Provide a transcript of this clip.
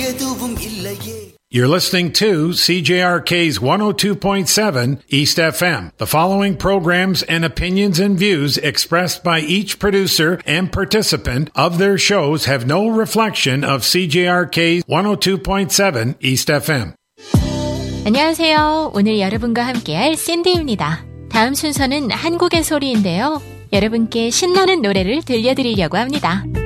எதுவும் இல்லையே. You're listening to CJRK's 102.7 East FM. The following programs and opinions and views expressed by each producer and participant of their shows have no reflection of CJRK's 102.7 East FM. 안녕하세요. 오늘 여러분과 함께할 샌디입니다. 다음 순서는 한국의 소리인데요. 여러분께 신나는 노래를 들려드리려고 합니다.